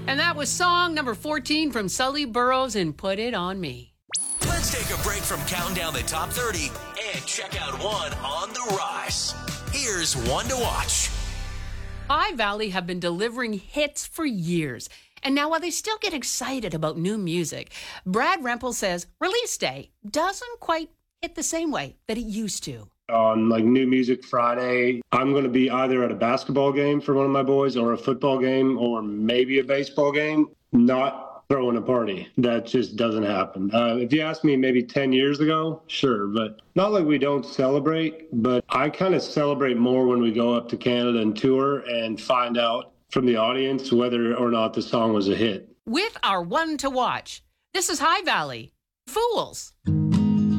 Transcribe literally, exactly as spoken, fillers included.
And that was song number fourteen from Sully Burrows and Put It On Me. Let's take a break from counting down the top thirty and check out one on the rise. Here's one to watch. High Valley have been delivering hits for years. And now while they still get excited about new music, Brad Rempel says release day doesn't quite hit the same way that it used to. On like New Music Friday, I'm going to be either at a basketball game for one of my boys or a football game or maybe a baseball game, not throwing a party. That just doesn't happen. Uh, if you asked me maybe ten years ago, sure, but not like we don't celebrate, but I kind of celebrate more when we go up to Canada and tour and find out from the audience whether or not the song was a hit. With our one to watch, this is High Valley, Fools.